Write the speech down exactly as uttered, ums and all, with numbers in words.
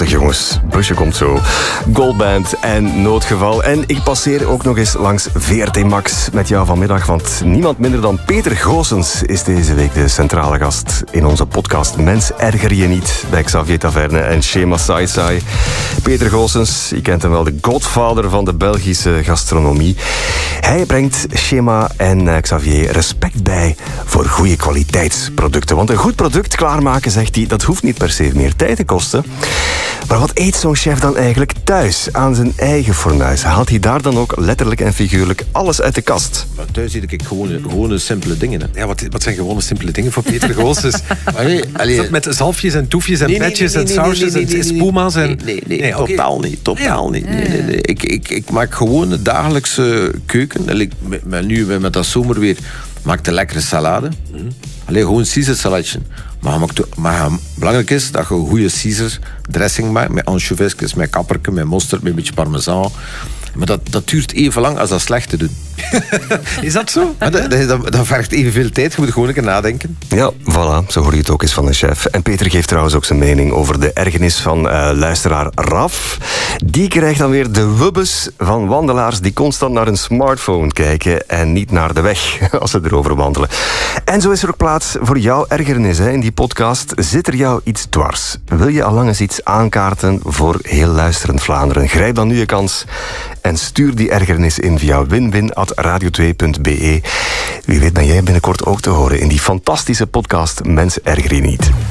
Rustig jongens, busje komt zo. Goldband en Noodgeval. En ik passeer ook nog eens langs V R T Max met jou vanmiddag, want niemand minder dan Peter Goossens is deze week de centrale gast in onze podcast Mens erger je niet, bij Xavier Taverne en Shema Sai Sai. Peter Goossens, je kent hem wel, de godvader van de Belgische gastronomie. Hij brengt Shema en Xavier respect bij voor goede kwaliteitsproducten. Want een goed product klaarmaken, zegt hij, dat hoeft niet per se meer tijd te kosten. Maar wat eet zo'n chef dan eigenlijk thuis aan zijn eigen fornuis? Haalt hij daar dan ook letterlijk en figuurlijk alles uit de kast? Maar thuis eet ik gewone, gewone simpele dingen. Hè. Ja, wat, wat zijn gewone simpele dingen voor Peter Goossens? Allee, allee. Met zalfjes en toefjes en nee, nee, petjes nee, nee, en sausjes nee, nee, nee, en spuma's? En... Nee, nee, nee, nee okay. totaal niet. Totaal niet. Nee, nee, nee. Ik, ik, ik maak gewoon de dagelijkse keuken. Allee, met, met, nu met dat zomerweer maak ik een lekkere salade. Mm. Allee, gewoon Caesar salatje. Maar, maar belangrijk is dat je een goede Caesar dressing maakt met ansjovisjes, met kapperken, met mosterd, met een beetje parmezaan. Maar dat, dat duurt even lang als dat slecht te doen. Is dat zo? Maar dat, dat, dat vergt evenveel tijd. Je moet gewoon een keer nadenken. Ja, voilà. Zo hoor je het ook eens van een chef. En Peter geeft trouwens ook zijn mening over de ergernis van uh, luisteraar Raf. Die krijgt dan weer de wubbes van wandelaars die constant naar hun smartphone kijken en niet naar de weg als ze erover wandelen. En zo is er ook plaats voor jouw ergernis. Hè. In die podcast zit er jou iets dwars. Wil je al lang eens iets aankaarten voor heel luisterend Vlaanderen? Grijp dan nu je kans en stuur die ergernis in via winwin at radio twee punt b e. Wie weet ben jij binnenkort ook te horen in die fantastische podcast Mens erger je niet.